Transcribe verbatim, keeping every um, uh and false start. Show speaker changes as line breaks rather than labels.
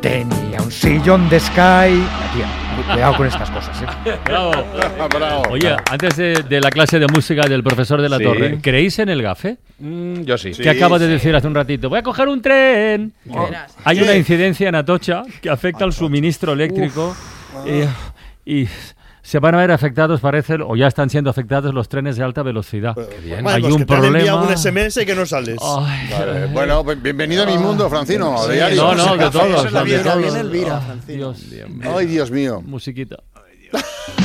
tenía un sillón de Sky. La tía, cuidado con estas cosas, ¿eh?
Bravo.
Bravo.
Oye, antes de, de la clase de música del profesor de la
Sí.
Torre, ¿creéis en el gafe?
Mm, yo sí.
Que acabas de decir hace un ratito, voy a coger un tren.
Oh, verás.
Hay
¿Qué?
una incidencia en Atocha que afecta al suministro eléctrico y, y se van a ver afectados, parece, o ya están siendo afectados los trenes de alta velocidad.
Bueno,
Hay
pues
un
que te han
problema.
enviado un ese eme ese que no sales.
Ay,
Vale, bueno, pues bienvenido a mi mundo, Francino.
sí,
diario.
no, no, de todos.
Eso es la
de
vida,
todos.
viene Elvira,
Ay,
Francino.
Dios,
Ay, Dios mío.
musiquita.